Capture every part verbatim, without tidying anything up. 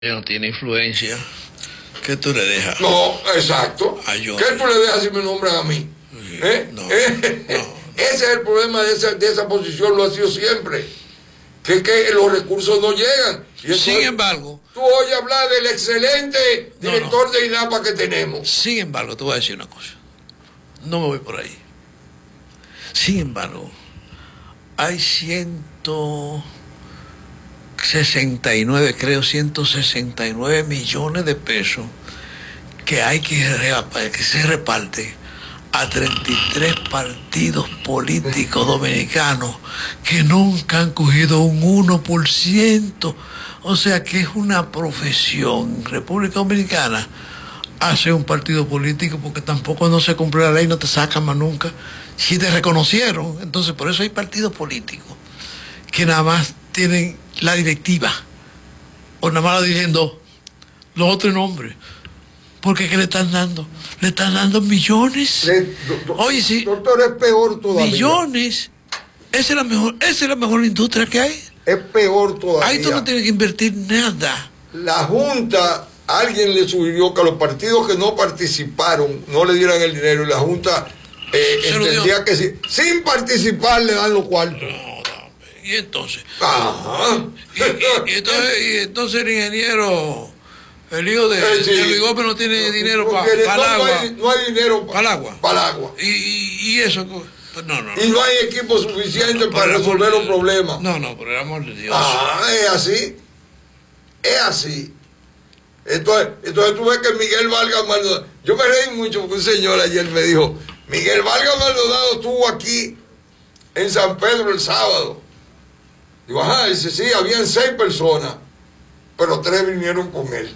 no tiene influencia, ¿qué tú le dejas? No, exacto. Yo, ¿Qué tú le dejas si me nombran a mí? Sí, ¿Eh? no, ¿Eh? no. Ese es el problema de esa, de esa posición, lo ha sido siempre. Que, que los recursos no llegan. Y Sin embargo, tú oyes hablar del excelente director no, no. de INAPA que tenemos. Sin embargo, te voy a decir una cosa. No me voy por ahí. Sin embargo, hay ciento sesenta y nueve, creo, ciento sesenta y nueve millones de pesos que hay que, que se reparte a treinta y tres partidos políticos dominicanos que nunca han cogido un uno por ciento. O sea que es una profesión. República Dominicana hace un partido político porque tampoco no se cumple la ley, no te sacan más nunca. Si te reconocieron, entonces por eso hay partidos políticos que nada más tienen la directiva o nada más la dirigen dos, los otros nombres. Porque ¿qué le están dando? Le están dando millones. Le, do, do, Oye, sí. Doctor, es peor todavía. Millones. Esa es la mejor, esa es la mejor industria que hay. Es peor todavía. Ahí tú no tienes que invertir nada. La Junta, alguien le sugirió que a los partidos que no participaron no le dieran el dinero y la Junta eh, entendía que sí. Sin participar le dan los cuartos. No, no. Y entonces. Ajá. Y, y, y, entonces, y entonces el ingeniero. El hijo de, eh, sí. de Luis Gómez no tiene dinero para pa no, el agua. No hay, no hay dinero para el agua. Para el agua. Y, y, y eso. Pues no, no, y no, no hay equipo suficiente no, para resolver los problemas. No, no, por el amor de Dios. Ah, es así. Es así. Entonces, entonces tú ves que Miguel Vargas Maldonado. Yo me reí mucho porque un señor ayer me dijo: Miguel Vargas Maldonado estuvo aquí en San Pedro el sábado. Digo, ajá, dice, sí, habían seis personas, pero tres vinieron con él.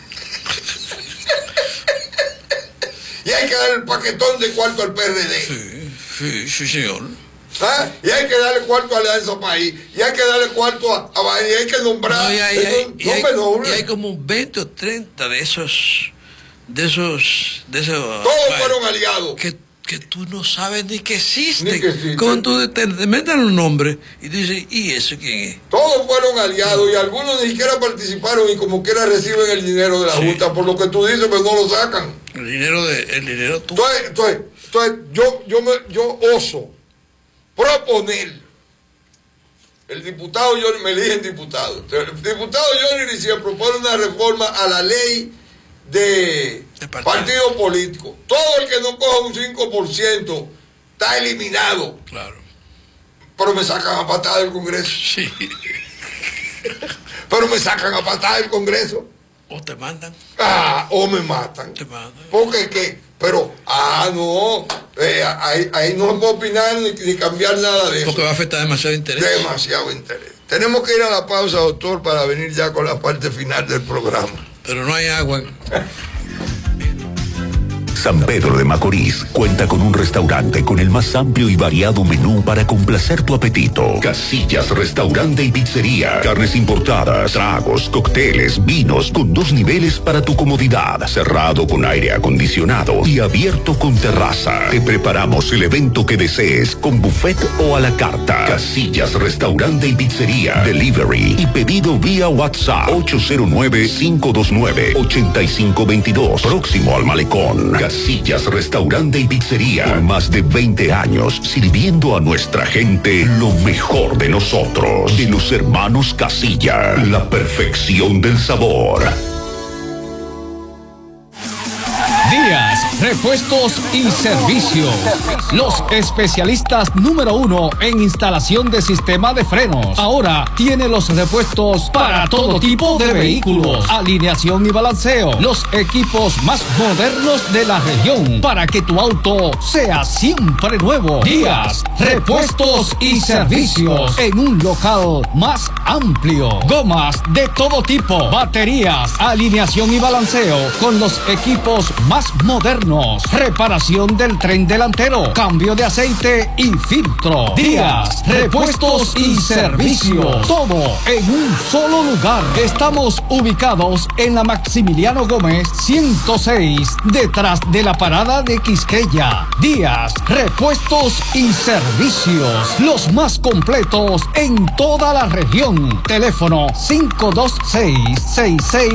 Y hay que dar el paquetón de cuarto al P R D. Sí, sí, sí, señor. ¿Ah? Y hay que darle cuarto a Alianza País. Y hay que darle cuarto a, a y hay que nombrar. No, y, hay, hay, y, hay, no y hay como veinte o treinta de esos. De esos. De esos todos vaya, fueron aliados. Que, que tú no sabes ni que existen. Ni que existen. Como tú te, te metan los nombres y tú dices, ¿y eso quién es? Todos fueron aliados no. Y algunos ni siquiera participaron y como quiera reciben el dinero de la sí. Junta. Por lo que tú dices, pero no lo sacan. El dinero de. El dinero tú. Entonces, entonces, entonces yo, yo, me, yo oso proponer. El diputado Johnny, me eligen diputado. El diputado Johnny Licea propone una reforma a la ley de, de partido. partido político. Todo el que no coja un cinco por ciento está eliminado. Claro. Pero me sacan a patada del Congreso. Sí. Pero me sacan a patada del Congreso. O te mandan. Ah, o me matan. Te mandan. Porque qué, pero, ah, no, eh, ahí, ahí no se puede opinar ni, ni cambiar nada de eso. Porque va a afectar demasiado interés. Demasiado interés. Tenemos que ir a la pausa, doctor, para venir ya con la parte final del programa. Pero no hay agua. San Pedro de Macorís cuenta con un restaurante con el más amplio y variado menú para complacer tu apetito. Casillas Restaurante y Pizzería. Carnes importadas, tragos, cócteles, vinos con dos niveles para tu comodidad. Cerrado con aire acondicionado y abierto con terraza. Te preparamos el evento que desees con buffet o a la carta. Casillas Restaurante y Pizzería. Delivery y pedido vía WhatsApp ocho cero nueve, cinco dos nueve, ocho cinco dos dos. Próximo al Malecón. Casillas Restaurante y Pizzería. Por más de veinte años sirviendo a nuestra gente lo mejor de nosotros. De los hermanos Casilla. La perfección del sabor. Díaz, repuestos y servicios. Los especialistas número uno en instalación de sistema de frenos. Ahora tiene los repuestos para todo tipo de vehículos. Alineación y balanceo. Los equipos más modernos de la región para que tu auto sea siempre nuevo. Díaz, repuestos y servicios en un local más amplio. Gomas de todo tipo. Baterías, alineación y balanceo con los equipos más modernos frenos, reparación del tren delantero, cambio de aceite y filtro. Díaz Repuestos y Servicios. Todo en un solo lugar. Estamos ubicados en la Maximiliano Gómez ciento seis, detrás de la parada de Quisqueya. Díaz Repuestos y Servicios. Los más completos en toda la región. Teléfono cinco dos seis, seis seis